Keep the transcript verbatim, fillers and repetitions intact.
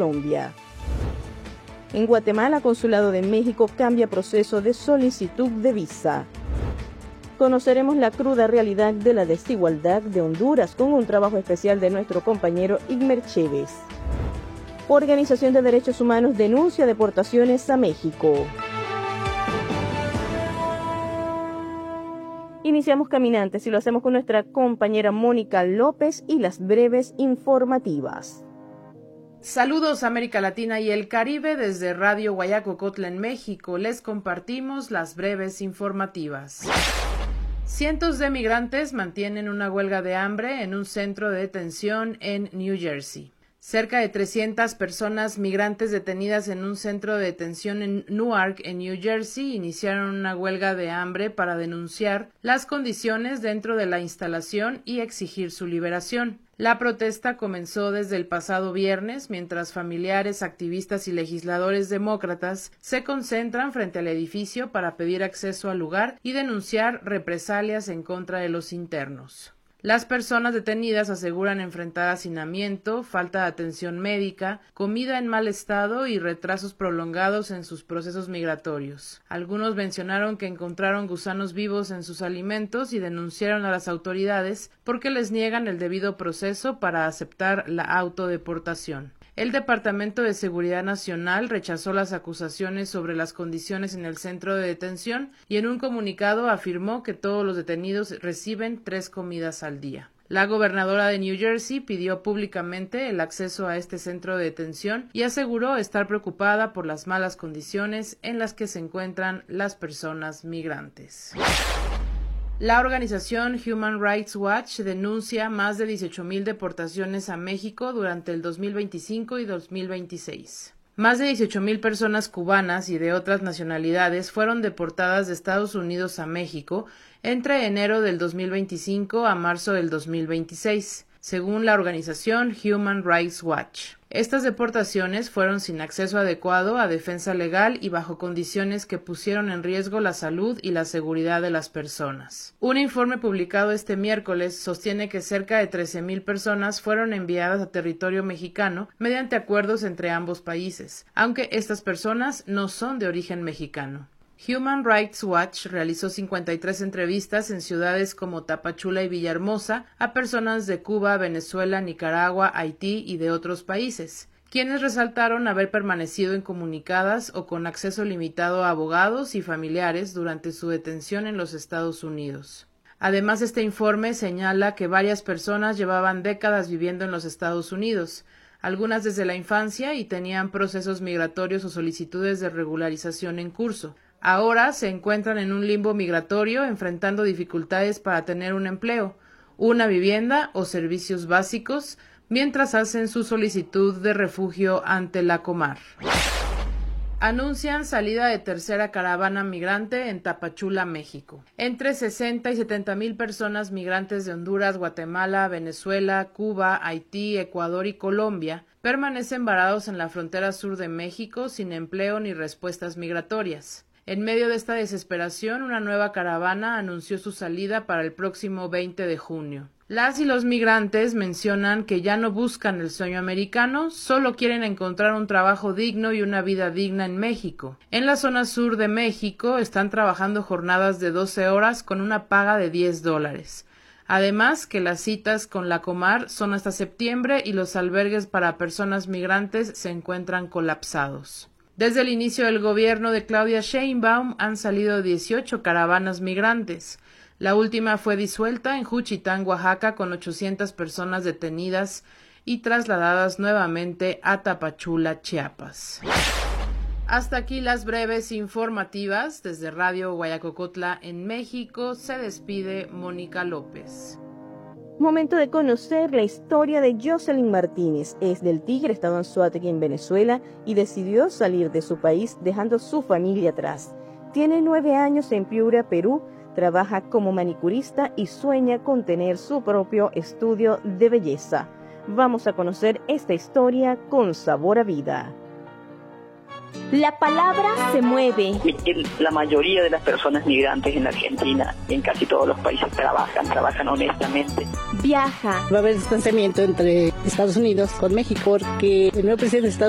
Colombia. En Guatemala, Consulado de México cambia proceso de solicitud de visa. Conoceremos la cruda realidad de la desigualdad de Honduras con un trabajo especial de nuestro compañero Igmer Chévez. Organización de Derechos Humanos denuncia deportaciones a México. Iniciamos Caminantes y lo hacemos con nuestra compañera Mónica López y las breves informativas. Saludos América Latina y el Caribe desde Radio Guayacocotla en México. Les compartimos las breves informativas. Cientos de migrantes mantienen una huelga de hambre en un centro de detención en New Jersey. Cerca de trescientas personas migrantes detenidas en un centro de detención en Newark, en New Jersey, iniciaron una huelga de hambre para denunciar las condiciones dentro de la instalación y exigir su liberación. La protesta comenzó desde el pasado viernes, mientras familiares, activistas y legisladores demócratas se concentran frente al edificio para pedir acceso al lugar y denunciar represalias en contra de los internos. Las personas detenidas aseguran enfrentar hacinamiento, falta de atención médica, comida en mal estado y retrasos prolongados en sus procesos migratorios. Algunos mencionaron que encontraron gusanos vivos en sus alimentos y denunciaron a las autoridades porque les niegan el debido proceso para aceptar la autodeportación. El Departamento de Seguridad Nacional rechazó las acusaciones sobre las condiciones en el centro de detención y en un comunicado afirmó que todos los detenidos reciben tres comidas al día. La gobernadora de New Jersey pidió públicamente el acceso a este centro de detención y aseguró estar preocupada por las malas condiciones en las que se encuentran las personas migrantes. La organización Human Rights Watch denuncia más de dieciocho mil deportaciones a México durante el dos mil veinticinco y dos mil veintiséis. Más de dieciocho mil personas cubanas y de otras nacionalidades fueron deportadas de Estados Unidos a México entre enero del dos mil veinticinco a marzo del dos mil veintiséis, según la organización Human Rights Watch. Estas deportaciones fueron sin acceso adecuado a defensa legal y bajo condiciones que pusieron en riesgo la salud y la seguridad de las personas. Un informe publicado este miércoles sostiene que cerca de trece mil personas fueron enviadas a territorio mexicano mediante acuerdos entre ambos países, aunque estas personas no son de origen mexicano. Human Rights Watch realizó cincuenta y tres entrevistas en ciudades como Tapachula y Villahermosa a personas de Cuba, Venezuela, Nicaragua, Haití y de otros países, quienes resaltaron haber permanecido incomunicadas o con acceso limitado a abogados y familiares durante su detención en los Estados Unidos. Además, este informe señala que varias personas llevaban décadas viviendo en los Estados Unidos, algunas desde la infancia y tenían procesos migratorios o solicitudes de regularización en curso. Ahora se encuentran en un limbo migratorio enfrentando dificultades para tener un empleo, una vivienda o servicios básicos, mientras hacen su solicitud de refugio ante la Comar. Anuncian salida de tercera caravana migrante en Tapachula, México. Entre sesenta y setenta mil personas migrantes de Honduras, Guatemala, Venezuela, Cuba, Haití, Ecuador y Colombia permanecen varados en la frontera sur de México sin empleo ni respuestas migratorias. En medio de esta desesperación, una nueva caravana anunció su salida para el próximo veinte de junio. Las y los migrantes mencionan que ya no buscan el sueño americano, solo quieren encontrar un trabajo digno y una vida digna en México. En la zona sur de México están trabajando jornadas de doce horas con una paga de diez dólares. Además que las citas con la Comar son hasta septiembre y los albergues para personas migrantes se encuentran colapsados. Desde el inicio del gobierno de Claudia Sheinbaum han salido dieciocho caravanas migrantes. La última fue disuelta en Juchitán, Oaxaca, con ochocientas personas detenidas y trasladadas nuevamente a Tapachula, Chiapas. Hasta aquí las breves informativas. Desde Radio Guayacocotla en México se despide Mónica López. Momento de conocer la historia de Jocelyn Martínez. Es del Tigre, estado en Anzoátegui, en Venezuela, y decidió salir de su país dejando su familia atrás. Tiene nueve años en Piura, Perú, trabaja como manicurista y sueña con tener su propio estudio de belleza. Vamos a conocer esta historia con sabor a vida. La palabra se mueve. La mayoría de las personas migrantes en Argentina, en casi todos los países, trabajan, trabajan honestamente. Viaja. Va a haber distanciamiento entre Estados Unidos con México porque el nuevo presidente de Estados